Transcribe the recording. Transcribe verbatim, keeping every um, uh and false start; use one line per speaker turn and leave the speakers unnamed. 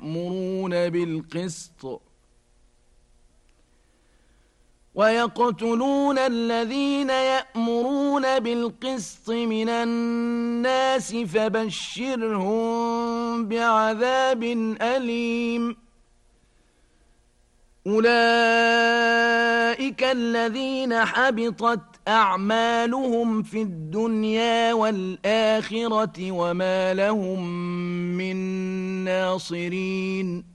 يأمرون بالقسط ويقتلون الذين يأمرون بالقسط من الناس فبشرهم بعذاب أليم أولئك الذين حبطت أعمالهم في الدنيا والآخرة وما لهم من ناصرين